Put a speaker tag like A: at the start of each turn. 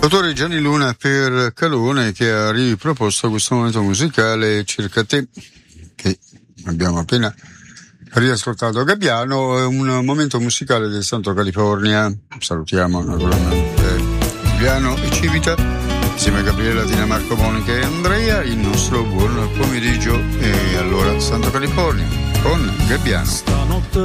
A: L'autore Gianni Luna per Calone, che ha riproposto questo momento musicale Cerca te, che abbiamo appena riascoltato. Gabbiano è un momento musicale del Santo California. Salutiamo naturalmente Giuliano e Civita, insieme a Gabriella, Tina, Marco, Monica e Andrea, il nostro buon pomeriggio. E allora Santo California con Gabbiano.